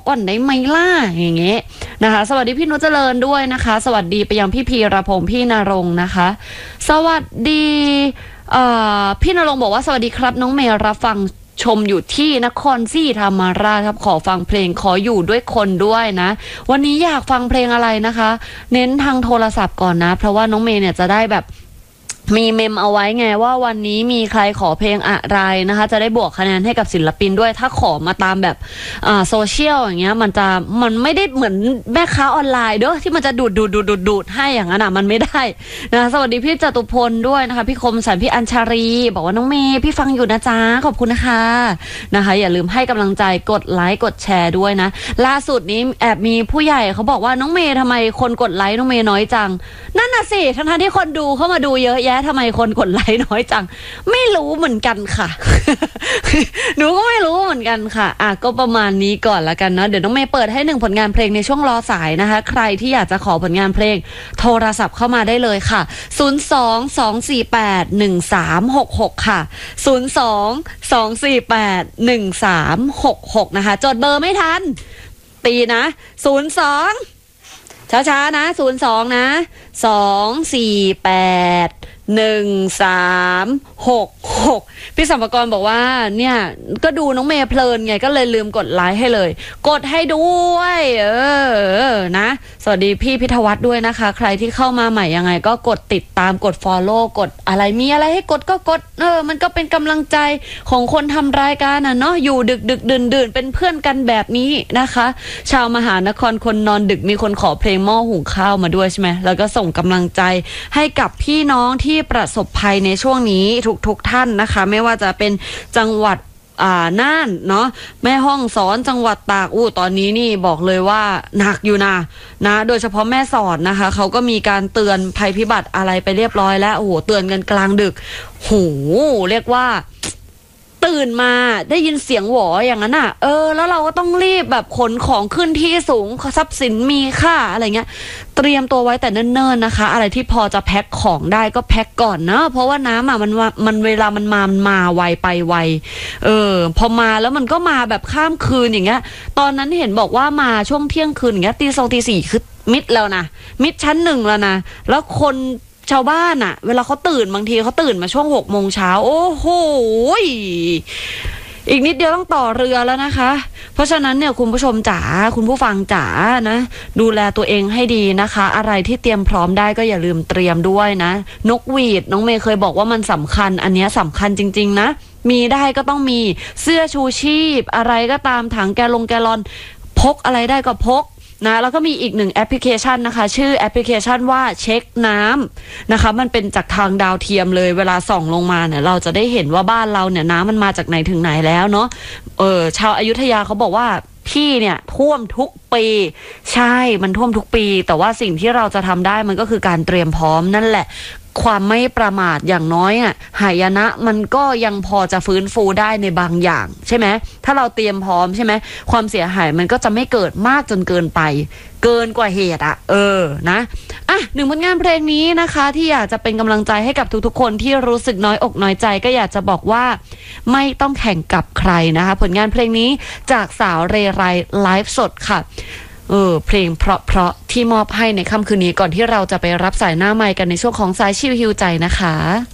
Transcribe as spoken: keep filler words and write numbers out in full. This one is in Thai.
ก่อนได้ไหมล่ะอย่างเงี้ยนะคะสวัสดีพี่นุชเจริญด้วยนะคะสวัสดีไปยังพี่พีรพงษ์พี่นรงค์นะคะสวัสดีพี่นรงค์บอกว่าสวัสดีครับน้องเมย์รับฟังชมอยู่ที่นครศรีธรรมราชครับขอฟังเพลงขออยู่ด้วยคนด้วยนะวันนี้อยากฟังเพลงอะไรนะคะเน้นทางโทรศัพท์ก่อนนะเพราะว่าน้องเมย์เนี่ยจะได้แบบมีเมมเอาไว้ไงว่าวันนี้มีใครขอเพลงอะไรนะคะจะได้บวกคะแนนให้กับศิลปินด้วยถ้าขอมาตามแบบอ่าโซเชียลอย่างเงี้ยมันจะมันไม่ได้เหมือนแม่ค้าออนไลน์เด้อที่มันจะดูดดูดดูดดูดดูดให้อย่างนั้นอ่ะมันไม่ได้นะสวัสดีพี่จตุพลด้วยนะคะพี่คมสันพี่อัญชารีบอกว่าน้องเมย์พี่ฟังอยู่นะจ๊ะขอบคุณนะคะนะคะอย่าลืมให้กำลังใจกดไลค์กดแชร์ด้วยนะล่าสุดนี้แอบมีผู้ใหญ่เขาบอกว่าน้องเมย์ทำไมคนกดไลค์น้องเมย์น้อยจังนั่นน่ะสิทั้งๆที่คนดูเข้ามาดูเยอะแยะทำไมคนกดไลค์น้อยจังไม่รู้เหมือนกันค่ะ หนูก็ไม่รู้เหมือนกันค่ะอ่ะก็ประมาณนี้ก่อนละกันเนาะเดี๋ยวน้องเมย์เปิดให้หนึ่งผลงานเพลงในช่วงรอสายนะคะใครที่อยากจะขอผลงานเพลงโทรศัพท์เข้ามาได้เลยค่ะศูนย์ สอง สอง สี่ แปด หนึ่ง สาม หก หกค่ะศูนย์ สอง สอง สี่ แปด หนึ่ง สาม หก หกนะคะจดเบอร์ไม่ทันตีนะศูนย์ สองช้าๆนะศูนย์ สองนะสอง สี่ แปด หนึ่ง สาม หก หกพี่สัมภากรบอกว่าเนี่ยก็ดูน้องเมย์เพลินไงก็เลยลืมกดไลค์ให้เลยกดให้ด้วยเออนะสวัสดีพี่พิทวัฒน์ด้วยนะคะใครที่เข้ามาใหม่ยังไงก็กดติดตามกด follow กดอะไรมีอะไรให้กดก็กดเออมันก็เป็นกำลังใจของคนทำรายการน่ะเนาะอยู่ดึกดึกดื่นดื่นเป็นเพื่อนกันแบบนี้นะคะชาวมหานครคนนอนดึกมีคนขอเพลงหม้อหุงข้าวมาด้วยใช่ไหมแล้วก็ส่งกำลังใจให้กับพี่น้องที่ประสบภัยในช่วงนี้ทุกๆท่านนะคะไม่ว่าจะเป็นจังหวัดอ่าน่านเนาะแม่ฮ่องสอนจังหวัดตากอู้ตอนนี้นี่บอกเลยว่าหนักอยู่นะนะโดยเฉพาะแม่สอดนะคะเขาก็มีการเตือนภัยพิบัติอะไรไปเรียบร้อยแล้วโอ้โหเตือนกันกลางดึกโหเรียกว่าตื่นมาได้ยินเสียงหวออย่างนั้นอ่ะเออแล้วเราก็ต้องรีบแบบขนของขึ้นที่สูงทรัพย์สินมีค่าอะไรเงี้ยเตรียมตัวไว้แต่เนิ่นๆนะคะอะไรที่พอจะแพ็คของได้ก็แพ็คก่อนนะเพราะว่าน้ำอ่ะมันมันเวลามันมามันมาไวไปไวเออพอมาแล้วมันก็มาแบบข้ามคืนอย่างเงี้ยตอนนั้นเห็นบอกว่ามาช่วงเที่ยงคืนอย่างเงี้ยตีสองตีสี่คือมิดแล้วนะมิดชั้นหนึ่งแล้วนะแล้วคนชาวบ้านอะเวลาเขาตื่นบางทีเขาตื่นมาช่วงหกโมงเช้าโอ้โหอีกนิดเดียวต้องต่อเรือแล้วนะคะเพราะฉะนั้นเนี่ยคุณผู้ชมจ๋าคุณผู้ฟังจ๋านะดูแลตัวเองให้ดีนะคะอะไรที่เตรียมพร้อมได้ก็อย่าลืมเตรียมด้วยนะนกหวีดน้องเมย์เคยบอกว่ามันสำคัญอันนี้สำคัญจริงๆนะมีได้ก็ต้องมีเสื้อชูชีพอะไรก็ตามถังแกลงแกลลอนพกอะไรได้ก็พกนะแล้วก็มีอีกหนึ่งแอปพลิเคชันนะคะชื่อแอปพลิเคชันว่าเช็คน้ำนะคะมันเป็นจากทางดาวเทียมเลยเวลาส่องลงมาเนี่ยเราจะได้เห็นว่าบ้านเราเนี่ยน้ำมันมาจากไหนถึงไหนแล้วเนาะเออชาวอยุธยาเขาบอกว่าพี่เนี่ยท่วมทุกปีใช่มันท่วมทุกปีแต่ว่าสิ่งที่เราจะทำได้มันก็คือการเตรียมพร้อมนั่นแหละความไม่ประมาทอย่างน้อยอ่ะหายนะมันก็ยังพอจะฟื้นฟูได้ในบางอย่างใช่ไหมถ้าเราเตรียมพร้อมใช่ไหมความเสียหายมันก็จะไม่เกิดมากจนเกินไปเกินกว่าเหตุอ่ะเออนะอ่ะหนึ่งผลงานเพลงนี้นะคะที่อยากจะเป็นกำลังใจให้กับทุกๆคนที่รู้สึกน้อยอกน้อยใจก็อยากจะบอกว่าไม่ต้องแข่งกับใครนะคะผลงานเพลงนี้จากสาวเรไรไลฟ์สดค่ะเออเพลงเพราะๆที่มอบให้ในค่ำคืนนี้ก่อนที่เราจะไปรับสายหน้าไมค์กันในช่วงของสายชิวฮิวใจนะคะ